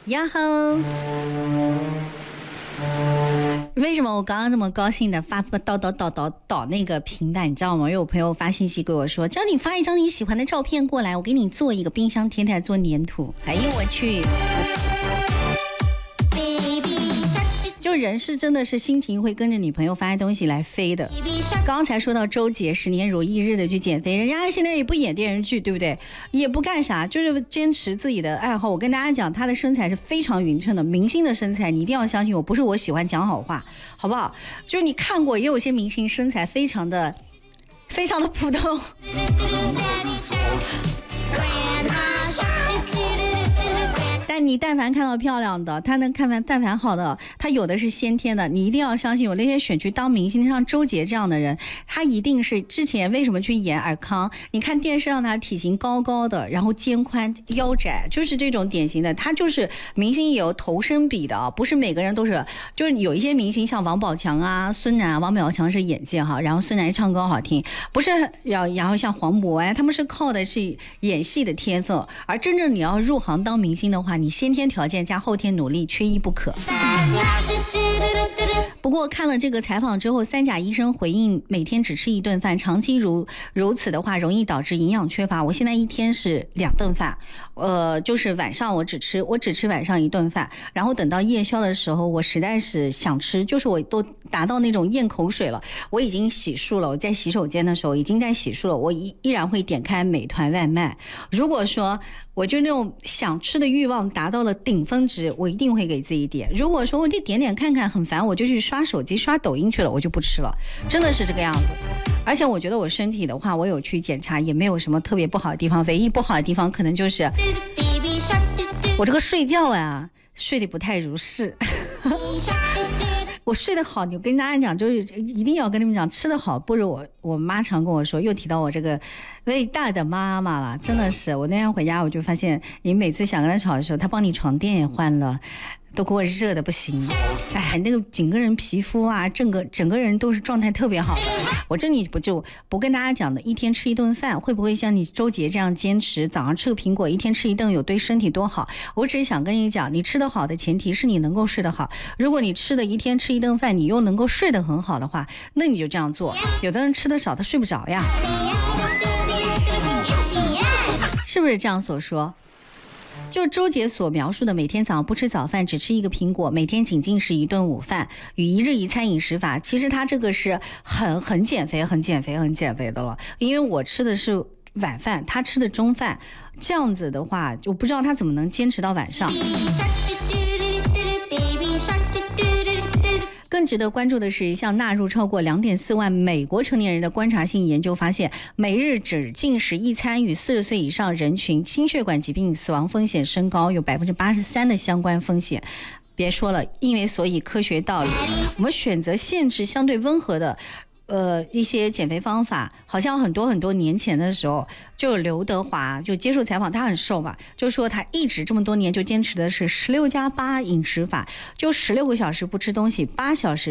呀吼！为什么我刚刚那么高兴的发导那个平板，你知道吗？因为我朋友发信息给我说，只要你发一张你喜欢的照片过来，我给你做一个冰箱贴台做粘土。哎呦我去！就人是真的是心情会跟着你朋友发的东西来飞的。刚才说到周杰10年如一日的去减肥，人家现在也不演电视剧，对不对？也不干啥，就是坚持自己的爱好。我跟大家讲，他的身材是非常匀称的，明星的身材你一定要相信我，不是我喜欢讲好话，好不好？就是你看过，也有些明星身材非常的普通。但你但凡看到漂亮的，他能但凡好的，他有的是先天的，你一定要相信。有那些选去当明星，像周杰这样的人，他一定是之前为什么去演尔康？你看电视上他体型高高的，然后肩宽腰窄，就是这种典型的。他就是明星也有头身比的，不是每个人都是。就是有一些明星像王宝强啊、孙楠啊，王宝强是演技哈，然后孙楠唱歌好听，不是然后像黄渤他们是靠的是演戏的天分，而真正你要入行当明星的话，你先天条件加后天努力缺一不可。不过看了这个采访之后，三甲医生回应每天只吃一顿饭，长期如此的话容易导致营养缺乏。我现在一天是2顿饭，就是晚上我只吃晚上1顿饭，然后等到夜宵的时候我实在是想吃，就是我都达到那种咽口水了，我已经洗漱了，我在洗手间的时候已经在洗漱了，我依然会点开美团外卖。如果说我就那种想吃的欲望达到了顶峰值，我一定会给自己点。如果说我就点看看很烦，我就去刷手机刷抖音去了，我就不吃了，真的是这个样子。而且我觉得我身体的话，我有去检查，也没有什么特别不好的地方，唯一不好的地方可能就是我这个睡觉睡得不太如是。我睡得好，你跟大家讲，就是一定要跟你们讲，吃得好不如我妈常跟我说，又提到我这个伟大的妈妈了，真的是。我那天回家我就发现，你每次想跟她吵的时候，她帮你床垫也换了，都给我热的不行。哎，那个整个人皮肤整个人都是状态特别好。我这里不跟大家讲的，一天吃1顿饭，会不会像你周杰这样坚持早上吃个苹果，一天吃1顿有对身体多好？我只是想跟你讲，你吃得好的前提是你能够睡得好。如果你一天吃1顿饭，你又能够睡得很好的话，那你就这样做。有的人吃得少，他睡不着呀，是不是这样所说？就周杰所描述的每天早上不吃早饭，只吃1个苹果，每天仅进食1顿午饭与1日1餐饮食法，其实他这个是很减肥的了。因为我吃的是晚饭，他吃的中饭，这样子的话就不知道他怎么能坚持到晚上。更值得关注的是，一项纳入超过2.4万美国成年人的观察性研究发现，每日只进食1餐与40岁以上人群心血管疾病死亡风险升高，有83%的相关风险。别说了，因为所以科学道理，我们选择限制相对温和的一些减肥方法。好像很多年前的时候，就有刘德华就接受采访，他很瘦嘛，就说他一直这么多年就坚持的是16+8饮食法，就16个小时不吃东西，8小时